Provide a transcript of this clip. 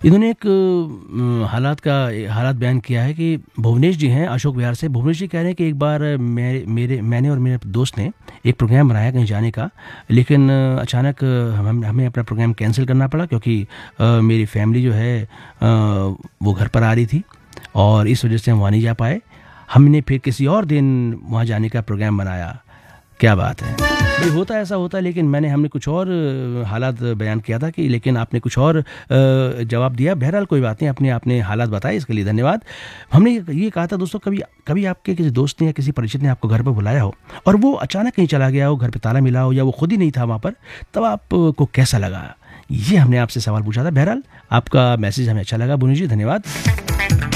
इन्होंने एक हालात बयान किया है कि भुवनेश जी हैं अशोक विहार से। भुवनेश जी कह रहे हैं कि एक बार मैंने और मेरे दोस्त ने एक प्रोग्राम बनाया कहीं जाने का, लेकिन अचानक हमें अपना प्रोग्राम कैंसिल करना पड़ा क्योंकि मेरी फैमिली जो है वो घर पर आ रही थी और इस वजह से हम वहाँ नहीं जा पाए। हमने फिर किसी और दिन वहाँ जाने का प्रोग्राम बनाया। क्या बात है, ये होता है, ऐसा होता है। लेकिन हमने कुछ और हालात बयान किया था कि, लेकिन आपने कुछ और जवाब दिया। बहरहाल कोई बात नहीं, आपने हालात बताए, इसके लिए धन्यवाद। हमने ये कहा था दोस्तों, कभी आपके किसी दोस्त ने या किसी परिचित ने आपको घर पर बुलाया हो और वो अचानक कहीं चला गया हो, घर पर ताला मिला हो या वो खुद ही नहीं था वहाँ पर, तब आपको कैसा लगा? ये हमने आपसे सवाल पूछा था। बहरहाल आपका मैसेज हमें अच्छा लगा, बुनी जी, धन्यवाद।